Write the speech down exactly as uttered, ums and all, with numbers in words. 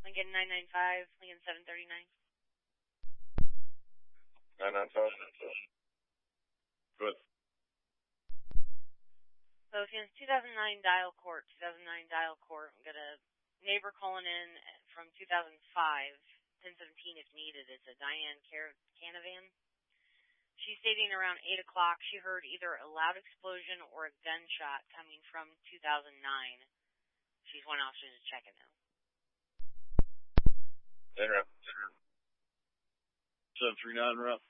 Lincoln nine nine five, Lincoln seven thirty-nine. nine nine five. Good. Lothians, two thousand nine dial court, two thousand nine dial court. I'm got a neighbor calling in from two thousand five, ten seventeen if needed. It's a Diane Car- Canavan. She's stating around eight o'clock she heard either a loud explosion or a gunshot coming from two thousand nine. She's one officer to check it now. ten rep. seven three nine rep.